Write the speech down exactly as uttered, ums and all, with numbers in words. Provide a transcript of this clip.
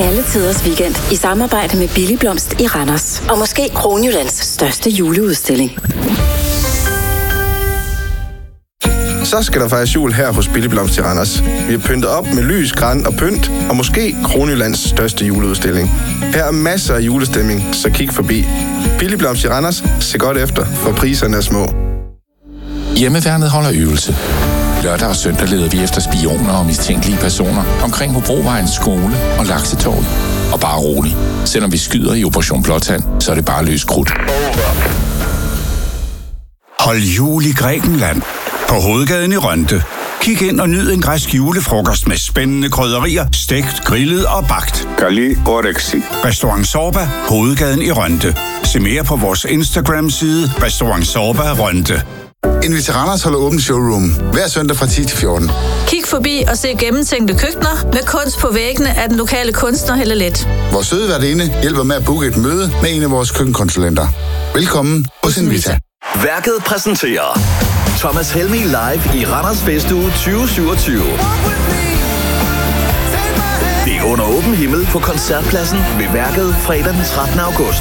alle tiders weekend i samarbejde med Billig Blomst i Randers. Og måske Kronjyllands største juleudstilling. Så skal der fejres jul her hos Billig Blomst i Randers. Vi har pyntet op med lys, gran og pynt, og måske Kronjyllands største juleudstilling. Her er masser af julestemning, så kig forbi. Billig Blomst i Randers. Se godt efter, for priserne er små. Hjemmeværnet holder øvelse. Lørdag og søndag leder vi efter spioner og mistænkelige personer omkring Hobrovejens skole og Laksetorvet. Og bare rolig. Selvom vi skyder i Operation Blåtand, så er det bare løs krudt. Hold jul i Grækenland. På hovedgaden i Rønde. Kig ind og nyd en græsk julefrokost med spændende krydderier, stegt, grillet og bagt. Gali Orexi. Restaurant Sorba, hovedgaden i Rønde. Se mere på vores Instagram-side, Restaurant Sorba Rønde. Inviter Randers holder åben showroom hver søndag fra ti til fjorten. Kig forbi og se gennemtænkte køkkener med kunst på væggene af den lokale kunstner Helle Let. Vores søde værtinde hjælper med at booke et møde med en af vores køkkenkonsulenter. Velkommen hos Invita. Værket præsenterer Thomas Helmig live i Randers Festuge tyve syvogtyve. Det er under åben himmel på Koncertpladsen ved Værket fredag den trettende august.